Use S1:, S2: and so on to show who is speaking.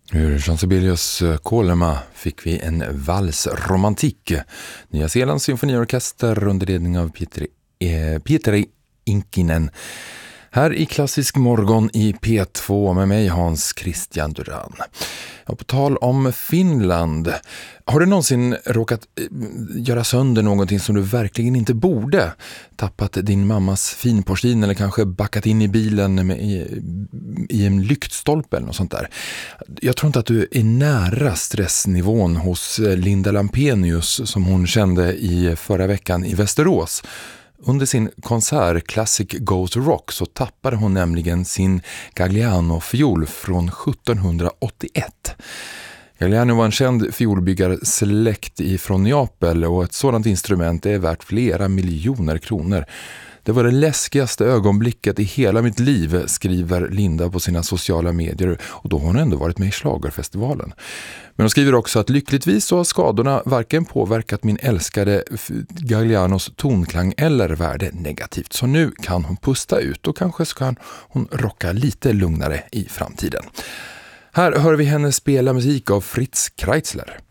S1: Ur Jean Sibelius Kolema fick vi en valsromantik. Nya Zeelands symfoniorkester under ledning av Peter Inkinen. Här i Klassisk morgon i P2 med mig Hans Christian Duran. Och på tal om Finland, har du någonsin råkat göra sönder någonting som du verkligen inte borde? Tappat din mammas finporslin eller kanske backat in i bilen i en lyktstolpe eller något sånt där? Jag tror inte att du är nära stressnivån hos Linda Lampenius som hon kände i förra veckan i Västerås. Under sin konsert Classic Goes Rock så tappade hon nämligen sin Gagliano-fiol från 1781. Gagliano var en känd fiolbyggarsläkt från Neapel och ett sådant instrument är värt flera miljoner kronor. Det var det läskigaste ögonblicket i hela mitt liv, skriver Linda på sina sociala medier, och då har hon ändå varit med i Schlagerfestivalen. Men hon skriver också att lyckligtvis så har skadorna varken påverkat min älskade Gaglianos tonklang eller värde negativt. Så nu kan hon pusta ut och kanske ska hon rocka lite lugnare i framtiden. Här hör vi henne spela musik av Fritz Kreisler.